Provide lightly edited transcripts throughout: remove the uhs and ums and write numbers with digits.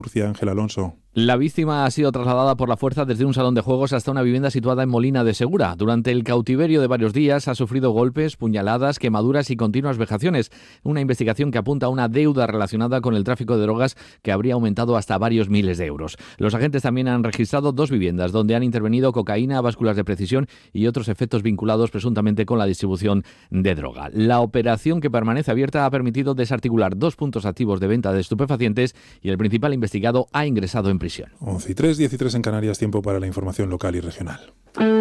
Murcia, Ángel Alonso. La víctima ha sido trasladada por la fuerza desde un salón de juegos hasta una vivienda situada en Molina de Segura. Durante el cautiverio de varios días ha sufrido golpes, puñaladas, quemaduras y continuas vejaciones. Una investigación que apunta a una deuda relacionada con el tráfico de drogas que habría aumentado hasta varios miles de euros. Los agentes también han registrado 2 viviendas donde han intervenido cocaína, básculas de precisión y otros efectos vinculados presuntamente con la distribución de droga. La operación, que permanece abierta, ha permitido desarticular 2 puntos activos de venta de estupefacientes y el principal investigado ha ingresado en prisión. 11:03, 13 en Canarias, tiempo para la información local y regional.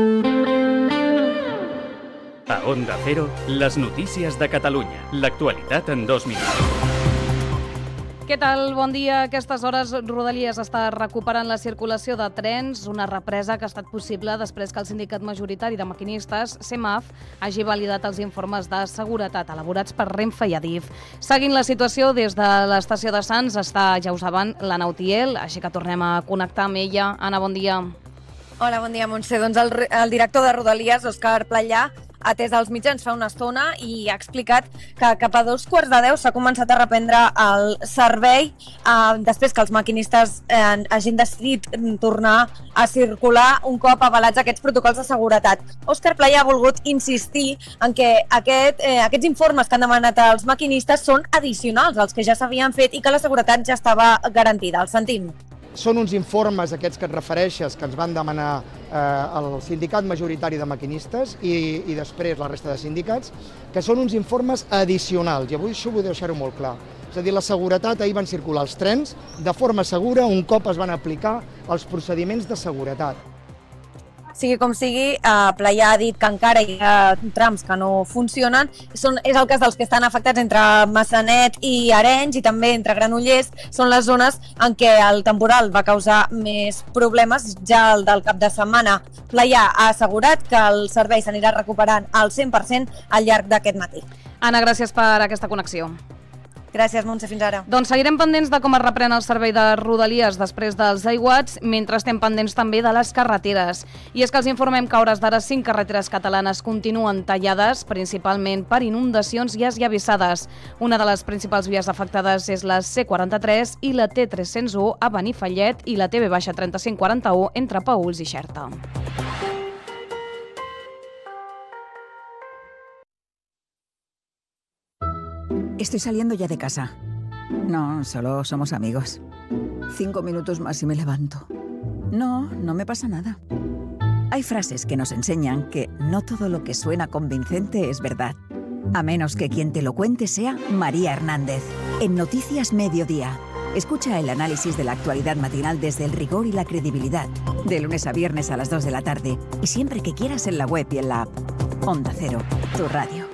A Onda Cero, les notícies de Catalunya. L'actualitat en 2 minuts. Què tal? Bon dia. A aquestes hores Rodalies està recuperant la circulació de trens, una represa que ha estat possible després que el sindicat majoritari de maquinistes, CEMAF, hagi validat els informes de seguretat elaborats per Renfe i Adif. Seguint la situació, des de l'estació de Sants està, ja ho saben, l'Anna Utiel, així que tornem a connectar amb ella. Anna, bon dia. Hola, bon dia, Montse. Doncs el director de Rodalies, Òscar Playà, ha atès els mitjans fa una estona i ha explicat que cap a 9:15 s'ha començat a reprendre el servei després que els maquinistes hagin decidit tornar a circular un cop avalats aquests protocols de seguretat. Òscar Playà ha volgut insistir en que aquests informes que han demanat els maquinistes són addicionals als que ja s'havien fet i que la seguretat ja estava garantida. El sentim. Són uns informes, aquests que et refereixes, que ens van demanar el sindicat majoritari de maquinistes i després la resta de sindicats, que són uns informes addicionals, i avui això vull deixar-ho molt clar. És a dir, la seguretat, ahir van circular els trens de forma segura un cop es van aplicar els procediments de seguretat. Sigui com sigui, Playà ha dit que encara hi ha trams que no funcionen. És el cas dels que estan afectats entre Massanet i Arenys i també entre Granollers. Són les zones en què el temporal va causar més problemes, ja el del cap de setmana. Playà ha assegurat que el servei s'anirà recuperant al 100% al llarg d'aquest matí. Anna, gràcies per aquesta connexió. Gràcies, Montse, fins ara. Doncs seguirem pendents de com es reprèn el servei de Rodalies després dels aiguats, mentre estem pendents també de les carreteres. I és que els informem que a hores d'ara 5 carreteres catalanes continuen tallades, principalment per inundacions i esllavissades. Una de les principals vies afectades és la C43 i la T301 a Benifallet i la TB-3541 entre Paüls i Xerta. Estoy saliendo ya de casa. No, solo somos amigos. 5 minutos más y me levanto. No, no me pasa nada. Hay frases que nos enseñan que no todo lo que suena convincente es verdad. A menos que quien te lo cuente sea María Hernández. En Noticias Mediodía. Escucha el análisis de la actualidad matinal desde el rigor y la credibilidad. De lunes a viernes a las 2 de la tarde. Y siempre que quieras en la web y en la app. Onda Cero, tu radio.